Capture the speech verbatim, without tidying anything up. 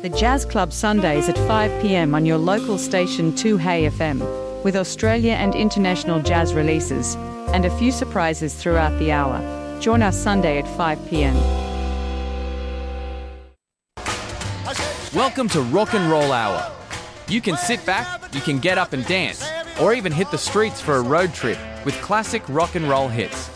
The Jazz Club Sundays at five p m on your local station two Hey F M, with Australia and international jazz releases, and a few surprises throughout the hour. Join us Sunday at five p m. Welcome to Rock and Roll Hour. You can sit back, you can get up and dance, or even hit the streets for a road trip with classic rock and roll hits.